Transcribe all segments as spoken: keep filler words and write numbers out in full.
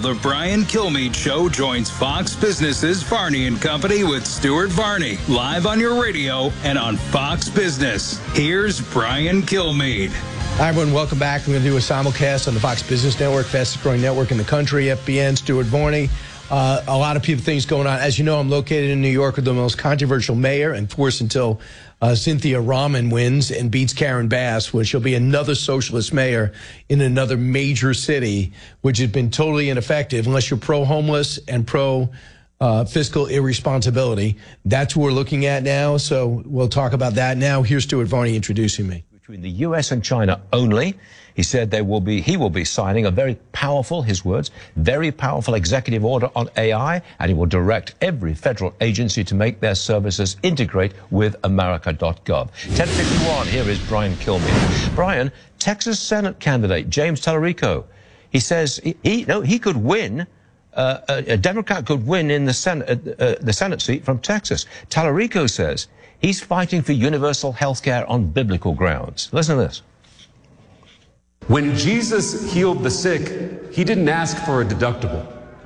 the Brian Kilmeade Show joins Fox Business's Varney and Company with Stuart Varney, live on your radio and on Fox Business. Here's Brian Kilmeade. Hi, everyone. Welcome back. We're going to do a simulcast on the Fox Business Network, fastest growing network in the country, F B N, Stuart Varney. Uh, a lot of people, things going on. As you know, I'm located in New York with the most controversial mayor in force until uh, Cynthia Rahman wins and beats Karen Bass, which will be another socialist mayor in another major city, which has been totally ineffective unless you're pro-homeless and pro uh, fiscal irresponsibility. That's what we're looking at now. So we'll talk about that now. Here's Stuart Varney introducing me. Between the U S and China only. He said they will be, he will be signing a very powerful, his words, very powerful executive order on A I, and he will direct every federal agency to make their services integrate with America dot gov. ten fifty-one, here is Brian Kilmeade. Brian, Texas Senate candidate James Tallarico, he says he, he, no, he could win, uh, a, a Democrat could win in the Senate, uh, uh, the Senate seat from Texas. Tallarico says he's fighting for universal health care on biblical grounds. Listen to this. When Jesus healed the sick, he didn't ask for a deductible.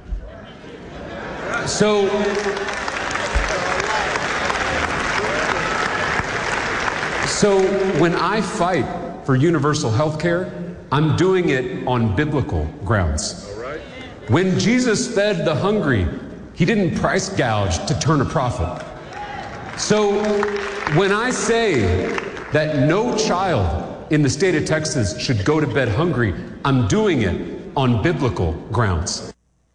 So, so when I fight for universal health care, I'm doing it on biblical grounds. When Jesus fed the hungry, he didn't price gouge to turn a profit. So when I say that no child in the state of Texas should go to bed hungry, I'm doing it on biblical grounds.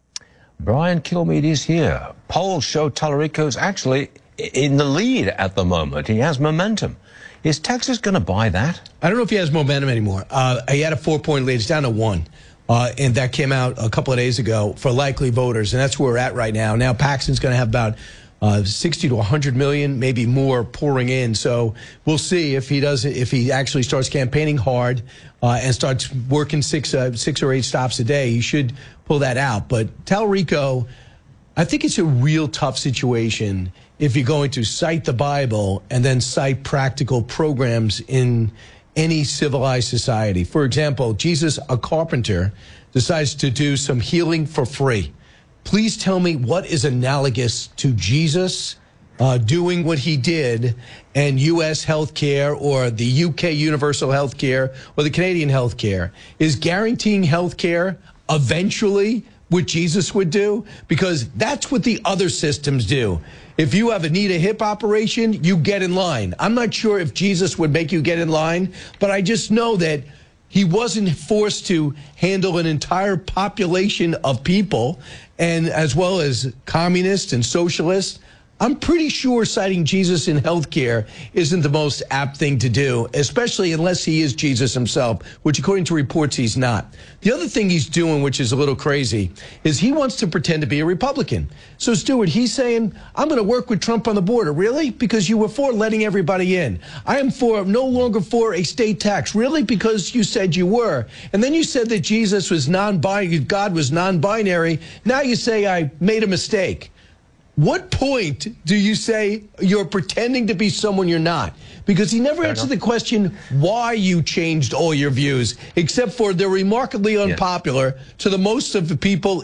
Brian Kilmeade is here. Polls show Tallarico's actually in the lead at the moment. He has momentum. Is Texas going to buy that? I don't know if he has momentum anymore. Uh, he had a four-point lead. It's down to one. Uh, and that came out a couple of days ago for likely voters. And that's where we're at right now. Now Paxton's going to have about Uh, sixty to one hundred million, maybe more, pouring in. So we'll see if he does, if he actually starts campaigning hard uh, and starts working six, uh, six or eight stops a day. He should pull that out. But Tallarico, I think it's a real tough situation if you're going to cite the Bible and then cite practical programs in any civilized society. For example, Jesus, a carpenter, decides to do some healing for free. Please tell me what is analogous to Jesus uh, doing what he did and U S healthcare or the U K universal healthcare or the Canadian healthcare. Is guaranteeing healthcare eventually what Jesus would do? Because that's what the other systems do. If you have a need a hip operation, you get in line. I'm not sure if Jesus would make you get in line, but I just know that he wasn't forced to handle an entire population of people, and as well as communists and socialists. I'm pretty sure citing Jesus in healthcare isn't the most apt thing to do, especially unless he is Jesus himself, which according to reports he's not. The other thing he's doing, which is a little crazy, is he wants to pretend to be a Republican. So, Stuart, he's saying, I'm going to work with Trump on the border. Really? Because you were for letting everybody in. I am for no longer for a state tax. Really? Because you said you were. And then you said that Jesus was non-binary, God was non-binary. Now you say I made a mistake. What point do you say you're pretending to be someone you're not? Because he never answered the question why you changed all your views, except for they're remarkably unpopular yeah. to the most of the people